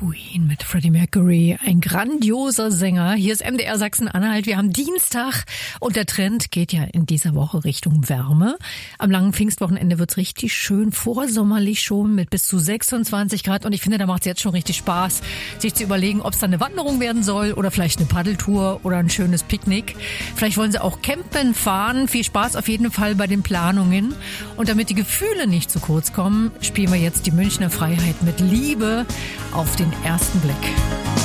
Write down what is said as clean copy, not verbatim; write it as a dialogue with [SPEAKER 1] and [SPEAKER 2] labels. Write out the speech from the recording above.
[SPEAKER 1] Queen mit Freddie Mercury, ein grandioser Sänger. Hier ist MDR Sachsen-Anhalt. Wir haben Dienstag und der Trend geht ja in dieser Woche Richtung Wärme. Am langen Pfingstwochenende wird's richtig schön vorsommerlich schon mit bis zu 26 Grad. Und ich finde, da macht's jetzt schon richtig Spaß, sich zu überlegen, ob es dann eine Wanderung werden soll oder vielleicht eine Paddeltour oder ein schönes Picknick. Vielleicht wollen Sie auch campen fahren. Viel Spaß auf jeden Fall bei den Planungen. Und damit die Gefühle nicht zu kurz kommen, spielen wir jetzt die Münchner Freiheit mit Liebe auf den ersten Blick.